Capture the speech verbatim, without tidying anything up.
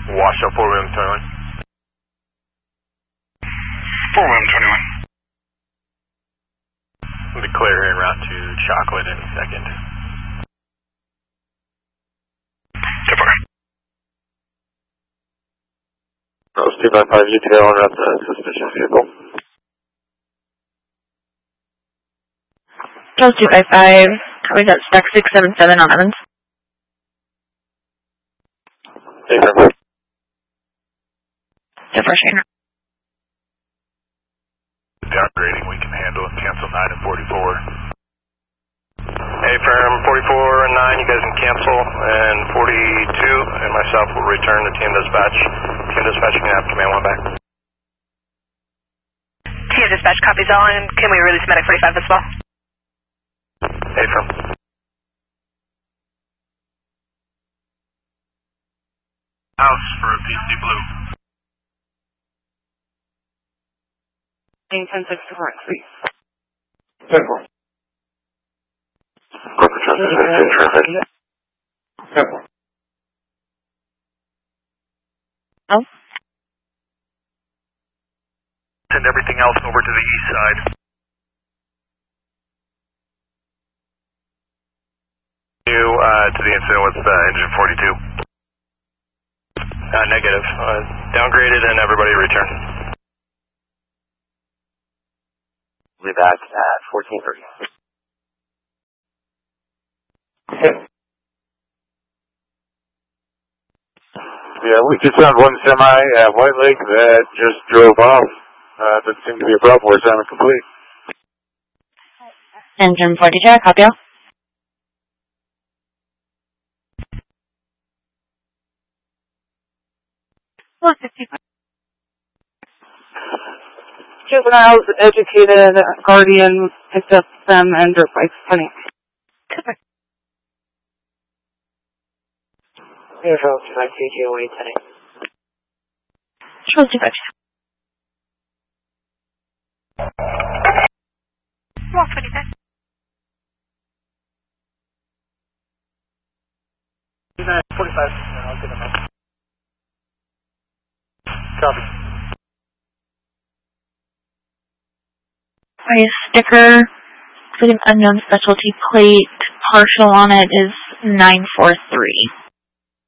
Wash up four William twenty-one. four William twenty-one. We'll be clear en route to Chocolate in a second. ten four. Rose two five five, U T L en route to suspicious vehicle. Rose two five five, copy that stack six seven seven on Evans. Hey, firm. Depression. Downgrading, we can handle it. Cancel nine and forty-four. Hey, firm, forty-four and nine, you guys can cancel, and forty-two and myself will return to team dispatch. Team dispatch can have command one back. Team dispatch copies all, and can we release medic forty-five as well? Hey, firm. House for a P C Blue. ten six four, please. ten four. Corporate traffic, safety traffic. ten four. Oh? Send everything else over to the east side. You, uh, to the incident with uh, engine forty-two. Uh, negative. Uh, downgraded and everybody return. We'll be back at fourteen thirty. Yeah, we just found one semi at White Lake that just drove off. Uh, that seemed to be a problem. We're assignment complete. Engine forty-two, copy all. one fifty-five. Juveniles, educated, guardian, picked up them, and dirt bikes, plenty. Here's Rose two five two, G O A ten eight. Rose two five two. one twenty-five. forty-five, I'll get them up. Copy. My sticker, including unknown specialty plate, partial on it is nine four three.